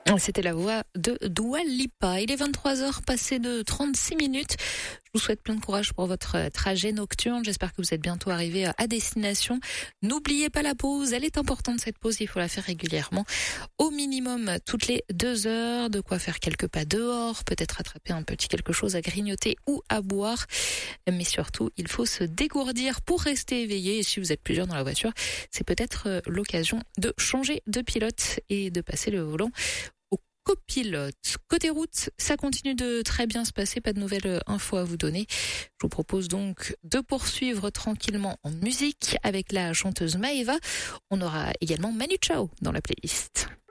C'était la voix de Dua Lipa. Il est 23h passé de 36 minutes. Je vous souhaite plein de courage pour votre trajet nocturne. J'espère que vous êtes bientôt arrivé à destination. N'oubliez pas la pause. Elle est importante, cette pause. Il faut la faire régulièrement. Au minimum, toutes les 2 heures. De quoi faire quelques pas dehors. Peut-être attraper un petit quelque chose à grignoter ou à boire. Mais surtout, il faut se dégourdir pour rester éveillé. Et si vous êtes plusieurs dans la voiture, c'est peut-être l'occasion de changer de pilote et de passer le volant copilote. Côté route, ça continue de très bien se passer, pas de nouvelles infos à vous donner. Je vous propose donc de poursuivre tranquillement en musique avec la chanteuse Maeva. On aura également Manu Chao dans la playlist.